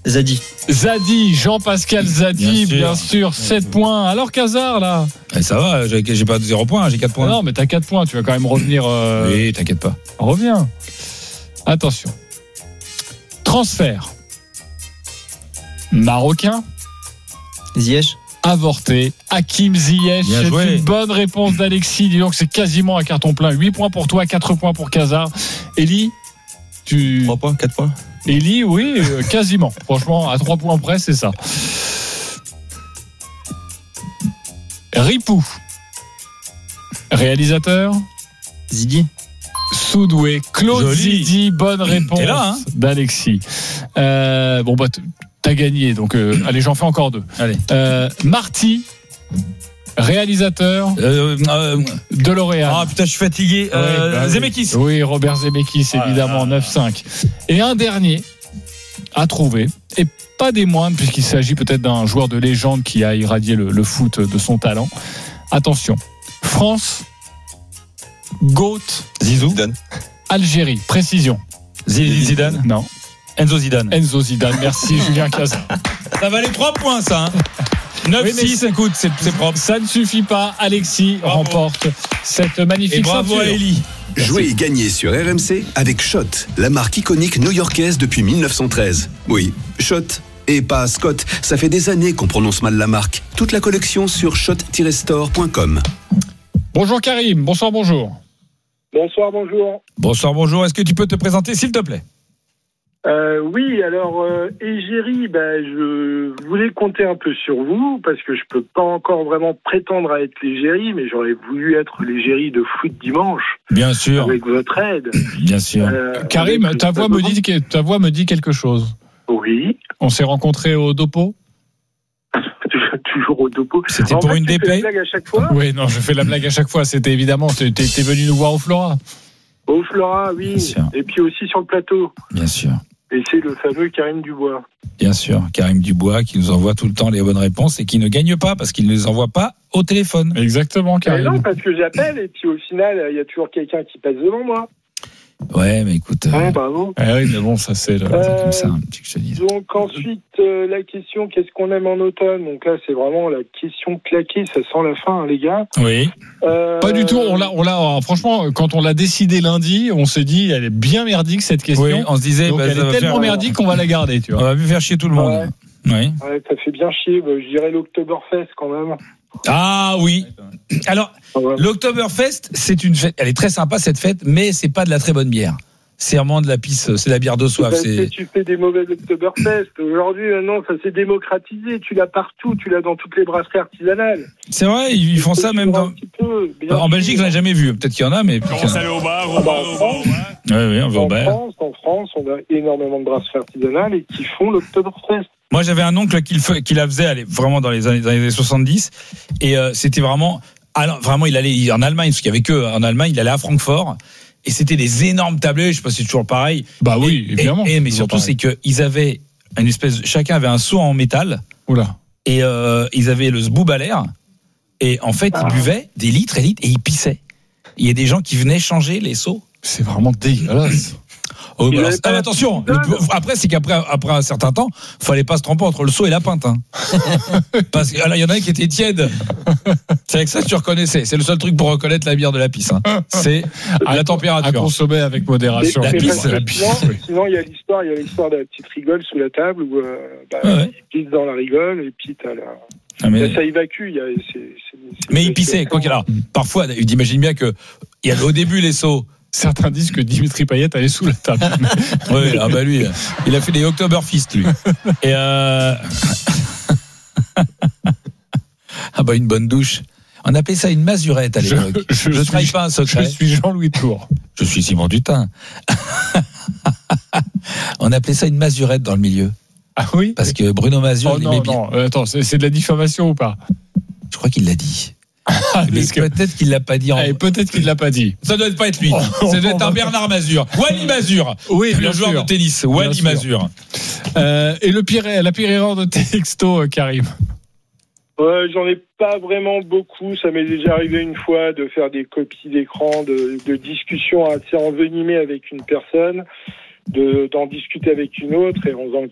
Zadi, Jean-Pascal Zadi, bien sûr 7 points. Alors Casar, là Ça va, j'ai pas 0 points, j'ai 4 points. Non, mais t'as 4 points, tu vas quand même revenir. Oui, t'inquiète pas. Reviens. Attention. Transfert. Marocain. Ziyech. Avorté. Hakim Ziyech. C'est une bonne réponse d'Alexis. Dis donc, c'est quasiment un carton plein. 8 points pour toi, 4 points pour Casar. Elie, 3 points, 4 points. Elie, oui, quasiment. Franchement, à 3 points près, c'est ça. Ripou. Réalisateur. Zidi. Soudoué. Claude Zidi. Bonne réponse d'Alexis. Bon, bah, t'as gagné. Donc, allez, j'en fais encore 2. Allez. Marty. Réalisateur de L'Oréal. Ah putain, je suis fatigué. Zemeckis. Oui, Robert Zemeckis, évidemment, 9-5. Et un dernier à trouver, et pas des moindres, puisqu'il s'agit peut-être d'un joueur de légende qui a irradié le foot de son talent. Attention, France, Goat, Zizou, Zidane. Algérie, précision. Zidane. Non. Enzo Zidane, merci Julien Cazard. Ça valait 3 points, ça. 9-6, écoute, c'est propre. Ça ne suffit pas. Alexis remporte cette magnifique et bravo ceinture. à Elie. Jouez et gagnez sur RMC avec Shot, la marque iconique new-yorkaise depuis 1913. Oui, Shot et pas Scott. Ça fait des années qu'on prononce mal la marque. Toute la collection sur shot-store.com. Bonjour Karim, bonsoir, bonjour. Bonsoir, bonjour. Bonsoir, bonjour. Est-ce que tu peux te présenter, s'il te plaît ? Oui, alors Égérie, je voulais compter un peu sur vous parce que je peux pas encore vraiment prétendre à être l'Égérie, mais j'aurais voulu être l'Égérie de foot dimanche. Bien sûr. Avec votre aide. Bien sûr. Karim, ta voix me dit quelque chose. Oui. On s'est rencontrés au Dopo. Toujours au Dopo. C'était pour une DP. Tu fais la blague à chaque fois. Oui, non, je fais la blague à chaque fois. C'était évidemment, t'es venu nous voir au Flora. Au Flora, oui. Et puis aussi sur le plateau. Bien sûr. Et c'est le fameux Karim Dubois. Bien sûr, Karim Dubois qui nous envoie tout le temps les bonnes réponses et qui ne gagne pas parce qu'il ne les envoie pas au téléphone. Exactement, Karim. Non, parce que j'appelle et puis au final, il y a toujours quelqu'un qui passe devant moi. Ouais, mais écoute. Bravo. Oui, mais bon, ça c'est comme ça, que je te dise. Donc ensuite, la question, qu'est-ce qu'on aime en automne ? Donc là, c'est vraiment la question claquée, ça sent la fin, les gars. Oui. Pas du tout. On l'a. Franchement, quand on l'a décidé lundi, on s'est dit, elle est bien merdique cette question. Oui, on se disait, donc, elle est tellement merdique qu'on va la garder, tu vois. On va plus faire chier tout le monde. Ouais, ça fait bien chier. Je dirais l'Oktoberfest quand même. Ah oui. Alors, l'Oktoberfest, c'est une fête. Elle est très sympa cette fête, mais c'est pas de la très bonne bière. C'est vraiment de la pisse, c'est de la bière de soif. Tu fais des mauvaises Oktoberfest. Aujourd'hui, maintenant, ça s'est démocratisé. Tu l'as partout, tu l'as dans toutes les brasseries artisanales. C'est vrai, ils font ça même dans. En Belgique, je l'ai jamais vu. Peut-être qu'il y en a, mais. On s'allait au bar. Oui, on va au bar. En France, on a énormément de brasseries artisanales et qui font l'Oktoberfest. Moi, j'avais un oncle qui la faisait, vraiment dans les années 70, et c'était vraiment, il allait en Allemagne, parce qu'il y avait que en Allemagne, il allait à Francfort, et c'était des énormes tablés. Je sais pas si c'est toujours pareil. Bah oui, évidemment. Mais surtout, c'est que ils avaient chacun avait un seau en métal. Oula. Et ils avaient le zboub à l'air, et en fait, ils buvaient des litres et litres, et ils pissaient. Il y a des gens qui venaient changer les seaux. C'est vraiment dégueulasse. Oh, bah alors, attention, après c'est qu'après un certain temps, fallait pas se tromper entre le seau et la pinte. Parce qu'il y en a qui étaient tièdes. C'est avec ça que tu reconnaissais. C'est le seul truc pour reconnaître la bière de la pisse. C'est la température. À consommer avec modération. La pisse. Sinon, il y a l'histoire de la petite rigole sous la table où il pisse dans la rigole et puis t'as la. Ça évacue. Mais il pissait, quoi qu'il a. Parfois, t'imagines bien que il y avait au début les seaux. Certains disent que Dimitri Payet allait sous la table. Oui, lui, il a fait des Oktoberfest, lui. Et une bonne douche. On appelait ça une mazurette à l'époque. Je ne trahis pas un secret. Je suis Jean-Louis Tour. Je suis Simon Dutin. On appelait ça une mazurette dans le milieu. Ah oui ? Parce que Bruno Mazur, il aimait bien. Non, attends, c'est de la diffamation ou pas ? Je crois qu'il l'a dit. Mais peut-être qu'il l'a pas dit. Peut-être qu'il l'a pas dit. Ça doit pas être lui. Ça doit être un Bernard Mazur. Wally Mazur. Oui, le joueur de tennis. Wally Mazur. Et la pire erreur de texto, Karim. J'en ai pas vraiment beaucoup. Ça m'est déjà arrivé une fois de faire des copies d'écran de discussions assez envenimées avec une personne, d'en discuter avec une autre et en faisant